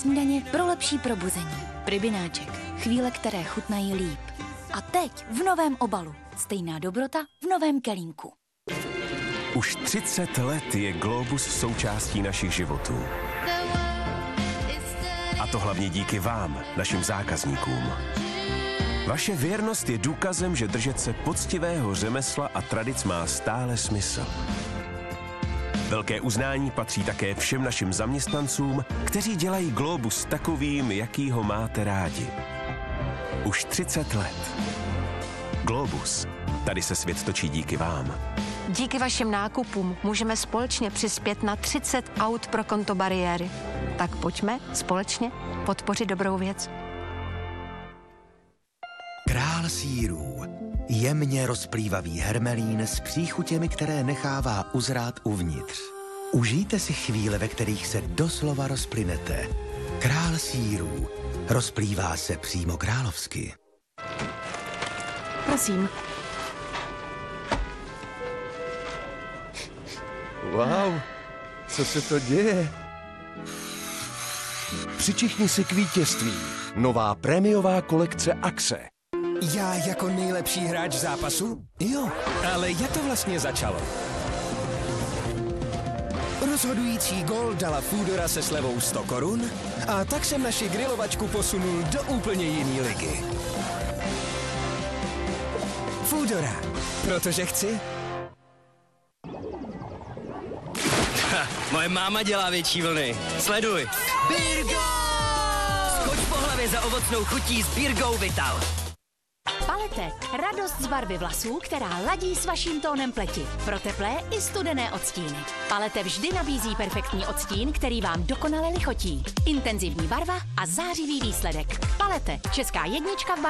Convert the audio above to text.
Snídaně pro lepší probuzení. Pribináček. Chvíle, které chutnají líp. A teď v novém obalu. Stejná dobrota v novém kelímku. Už 30 let je Globus součástí našich životů. A to hlavně díky vám, našim zákazníkům. Vaše věrnost je důkazem, že držet se poctivého řemesla a tradic má stále smysl. Velké uznání patří také všem našim zaměstnancům, kteří dělají Globus takovým, jaký ho máte rádi. Už 30 let. Globus. Tady se svět točí díky vám. Díky vašim nákupům můžeme společně přispět na 30 aut pro konto bariéry. Tak pojďme společně podpořit dobrou věc. Král sýrů. Jemně rozplývavý hermelín s příchutěmi, které nechává uzrát uvnitř. Užijte si chvíle, ve kterých se doslova rozplynete. Král sýrů. Rozplývá se přímo královsky. Prosím. Wow, co se to děje? Přičichni si k vítězství. Nová prémiová kolekce Axe. Já jako nejlepší hráč zápasu? Jo, ale jak to vlastně začalo? Rozhodující gól dala Foodora se slevou 100 korun a tak jsem naši grilovačku posunul do úplně jiný ligy. Foodora, protože chci. Moje máma dělá větší vlny. Sleduj. Birgo! Skoč po hlavě za ovocnou chutí s Birgou Vital. Palete. Radost z barvy vlasů, která ladí s vaším tónem pleti. Pro teplé i studené odstíny. Palete vždy nabízí perfektní odstín, který vám dokonale lichotí. Intenzivní barva a zářivý výsledek. Palete. Česká jednička v